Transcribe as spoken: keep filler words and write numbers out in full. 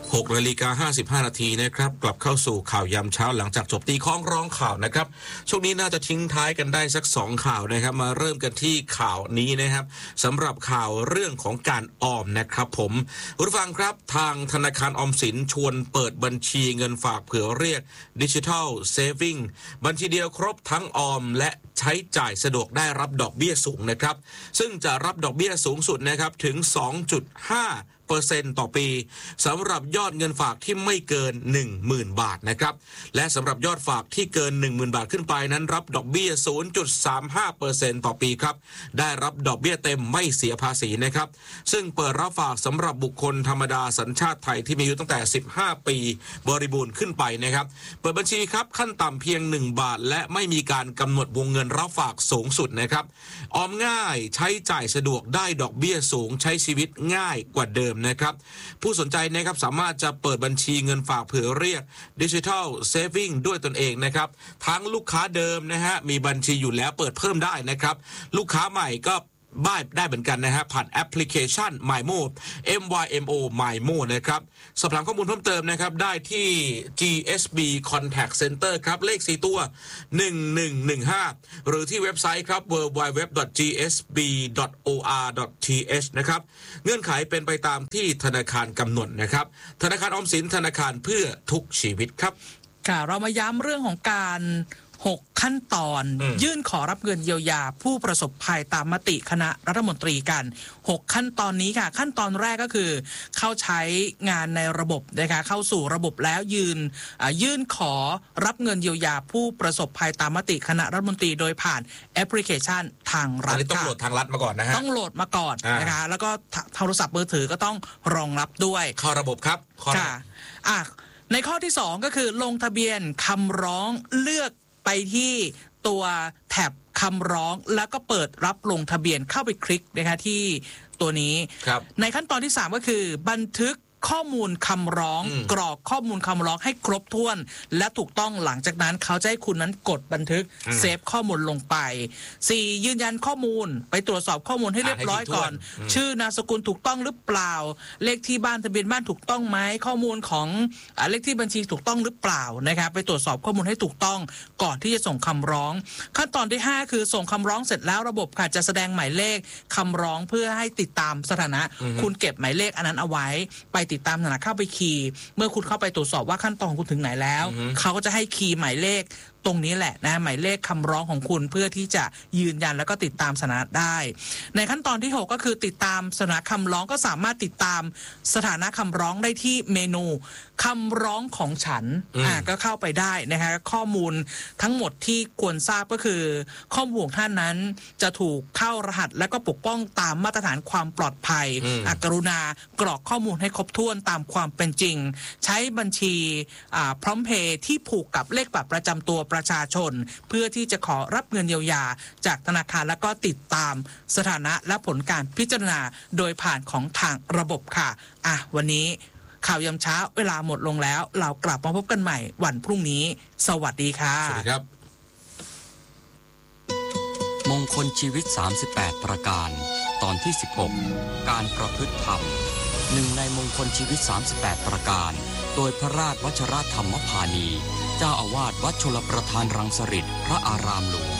หกนาฬิกาห้าสิบห้านาทีนะครับกลับเข้าสู่ข่าวยามเช้าหลังจากจบตีคล้องร้องข่าวนะครับช่วงนี้น่าจะทิ้งท้ายกันได้สักสองข่าวนะครับมาเริ่มกันที่ข่าวนี้นะครับสำหรับข่าวเรื่องของการออมนะครับผมคุณผู้ฟังครับทางธนาคารออมสินชวนเปิดบัญชีเงินฝากเผื่อเรียกดิจิทัลเซฟวิ่งบัญชีเดียวครบทั้งออมและใช้จ่ายสะดวกได้รับดอกเบี้ยสูงนะครับซึ่งจะรับดอกเบี้ยสูงสุดนะครับถึง สองจุดห้าเปอร์เซ็นต์ ต่อปีสำหรับยอดเงินฝากที่ไม่เกิน หนึ่งหมื่น บาทนะครับและสำหรับยอดฝากที่เกิน หนึ่งหมื่น บาทขึ้นไปนั้นรับดอกเบี้ย ศูนย์จุดสามห้าเปอร์เซ็นต์ ต่อปีครับได้รับดอกเบี้ยเต็มไม่เสียภาษีนะครับซึ่งเปิดรับฝากสำหรับบุคคลธรรมดาสัญชาติไทยที่มีอายุตั้งแต่สิบห้าปีบริบูรณ์ขึ้นไปนะครับเปิดบัญชีครับขั้นต่ำเพียงหนึ่งบาทและไม่มีการกำหนดวงเงินรับฝากสูงสุดนะครับออมง่ายใช้จ่ายสะดวกได้ดอกเบี้ยสูงใช้ชีวิตง่ายกว่าเดิมนะครับผู้สนใจนะครับสามารถจะเปิดบัญชีเงินฝากเผื่อเรียกดิจิทัลเซฟวิ่งด้วยตนเองนะครับทั้งลูกค้าเดิมนะฮะมีบัญชีอยู่แล้วเปิดเพิ่มได้นะครับลูกค้าใหม่ก็บ้ายได้เหมือนกันนะฮะผ่านแอปพลิเคชัน มาย โม เอ็ม วาย เอ็ม โอ มาย โม นะครับสอบถามข้อมูลเพิ่มเติมนะครับได้ที่ จี เอส บี Contact Center ครับเลขสี่ตัวหนึ่งหนึ่งหนึ่งห้าหรือที่เว็บไซต์ครับ ดับเบิลยู ดับเบิลยู ดับเบิลยู ดอท จี เอส บี ดอท โอ อาร์ ดอท ที เอช นะครับเงื่อนไขเป็นไปตามที่ธนาคารกำหนดนะครับธนาคารออมสินธนาคารเพื่อทุกชีวิตครับค่ะเรามาย้ำเรื่องของการหกขั้นตอนยื่นขอรับเงินเยียวยาผู้ประสบภัยตามมติคณะรัฐมนตรีกันหกขั้นตอนนี้ค่ะขั้นตอนแรกก็คือเข้าใช้งานในระบบนะคะเข้าสู่ระบบแล้วยืนยื่นขอรับเงินเยียวยาผู้ประสบภัยตามมติคณะรัฐมนตรีโดยผ่านแอปพลิเคชันทางรัฐต้องโหลดทางรัฐมาก่อนนะฮะต้องโหลดมาก่อนนะคะแล้วก็โทรศัพท์มือถือก็ต้องรองรับด้วยเข้าระบบครับค่ะอ่ะในข้อที่สองก็คือลงทะเบียนคำร้องเลือกไปที่ตัวแท็บคำร้องแล้วก็เปิดรับลงทะเบียนเข้าไปคลิกนะคะที่ตัวนี้ในขั้นตอนที่สามก็คือบันทึกข้อมูลคำร้องกรอกข้อมูลคำร้องให้ครบถ้วนและถูกต้องหลังจากนั้นเขาจะให้คุณนั้นกดบันทึกเซฟข้อมูลลงไปสี่ยืนยันข้อมูลไปตรวจสอบข้อมูลให้เรียบร้อยก่อนชื่อนามสกุลถูกต้องหรือเปล่าเลขที่บ้านทะเบียนบ้านถูกต้องไหมข้อมูลของเลขที่บัญชีถูกต้องหรือเปล่านะครับไปตรวจสอบข้อมูลให้ถูกต้องก่อนที่จะส่งคำร้องขั้นตอนที่ห้าคือส่งคำร้องเสร็จแล้วระบบค่ะจะแสดงหมายเลขคำร้องเพื่อให้ติดตามสถานะคุณเก็บหมายเลขอันนั้นเอาไว้ไปติดตามสถานะเข้าไปคีย์เมื่อคุณเข้าไปตรวจสอบว่าขั้นตอนคุณถึงไหนแล้วเขาก็จะให้คีย์หมายเลขตรงนี้แหละนะหมายเลขคำร้องของคุณเพื่อที่จะยืนยันแล้วก็ติดตามสถานะได้ในขั้นตอนที่หกก็คือติดตามสถานะคำร้องก็สามารถติดตามสถานะคำร้องได้ที่เมนูคำร้องของฉันอ่าก็เข้าไปได้นะคะข้อมูลทั้งหมดที่ควรทราบก็คือข้อมูลของท่านนั้นจะถูกเข้ารหัสและก็ปกป้องตามมาตรฐานความปลอดภัยกรุณากรอกข้อมูลให้ครบถ้วนตามความเป็นจริงใช้บัญชีอ่าพร้อมเพย์ที่ผูกกับเลขบัตรประจำตัวประชาชนเพื่อที่จะขอรับเงินเยียวยาจากธนาคารแล้วก็ติดตามสถานะและผลการพิจารณาโดยผ่านของทางระบบค่ะอ่ะวันนี้ข่าวยามเช้าเวลาหมดลงแล้วเรากลับมาพบกันใหม่วันพรุ่งนี้สวัสดีค่ะสวัสดีครับมงคลชีวิตสามสิบแปดประการตอนที่สิบหกการประพฤติธรรมหนึ่งในมงคลชีวิตสามสิบแปดประการโดยพระราชวชรธรรมพานีเจ้าอาวาสวัดชลประทานรังสฤษพระอารามหลวง